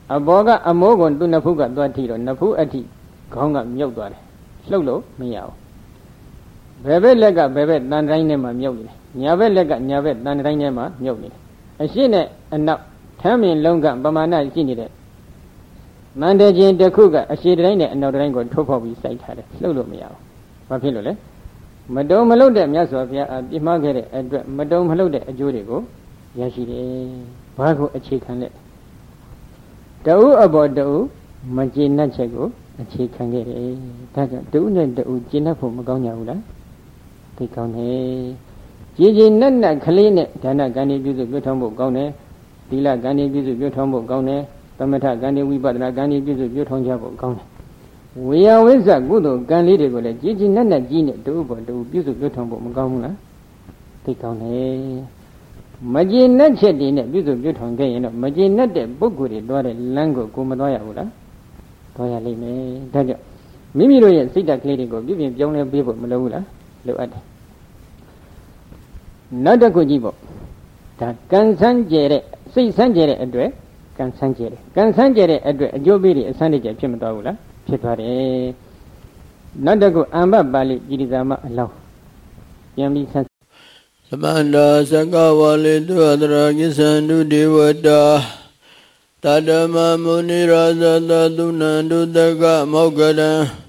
အဘောကအမိုးကွန်သူ့နှစ်ဖူးကသွားထိတော့နှစ်ဖူးအထိခေါင်းကမြုပ်သွားတယ်လှုပ်လို့မရဘူးဘယ်ဘက်လက်ကဘယ်ဘက်တန်တိုင်းထဲမှာမြုပ်နေတယ်ညာဘက်လက်ကညာဘက်တန်တိုင်းထဲမှာမြုပ်နေတယ်အရှိနဲ့အနောက်ထမ်းမြင်လုံးကပမာဏရှိနေတဲ့မန္တချင်းတစ်ခုကအရှိတိုင်းနဲ့အနောက်တိုင်းကိုထုတ်ဖောက်ပြီးစိုက်ထားတယ်လှုပ်လို့မရဘူးဘာဖြစ်လို့လဲမတုံမလှုပ်တဲ့မြတ်စွာဘုရားပြစ်မှားခဲ့တဲ့အတွက်မတုံမလှုပ်တဲ့အကျိုးတွေကိုရရှိတယ်ဘာကိုအခြေခံလဲတဦးအပေါ်တဦးမကျေနပ်ချက်ကိုအခြေခံခဲ့တယ်ဒါကြောင့်တဦးနဲ့တဦးကျေနပ်ဖို့မကောင်းကြဘူးလားသိကောင်းတယ်ကြည်ကြည်နက်နက်ကလေးနဲ့ဒါနကံဒီပြုစုပြုထောင်းဖို့ကောင်းတယ်သီလကံဒီပြုစုပြုထောင်းဖို့ကောင်းတယ်သမထကံဒီဝိပဿနာကံဒီပြုစုပြုထောင်းကြဖို့ကောင်းတယ်ဝေယဝိဇ္ဇကုသိုလ်ကံလေးတွေကိုလည်းကြည်ကြည်နက်နက်ကြီးနဲ့တဦးပေါ်တဦးပြုစုပြုထောင်းဖို့မကောင်းဘူးလားသိကောင်းတယ်မကျေနပ်ချက်တွေနဲ့ပြုစုပြုထောင်းခဲ့ရင်တော့မကျေနပ်တဲ့ပုဂ္ဂိုလ်တွေတွားတဲ့လမ်းကိုမသွားရဘူးလားသွားရလိမ့်မယ်ဒါကြောင့်မိမိတို့ရဲ့စိတ်ဓာတ်ကလေးတွေကိုပြုပြင်ပြောင်းလဲပေးဖို့မလိုဘူးလားလိုအပ်တယ်နောက်တစ်ခုကြည့်ပေါ့ဒါကံဆန်းကျဲတဲ့စိတ်ဆန်းကျဲတဲ့အတွက်ကံဆန်းကျဲတယ်ကံဆန်းကျဲတဲ့အတွက်အကျိုးပေးတွေအဆန်းတကျဖြစ်မသွားဘူးလားဖြစ်သွားတယ်နောက်တစ်ခုအမ္ဘပါဠိကြည်ဇာမအလောင်းပြန်ပြီးဆန်းသမန္တာသကဝါလေတုအတရာကိသန္တုဒေဝတာတတမမုနိရာဇတသုဏန္တုတကမောက္ကရံ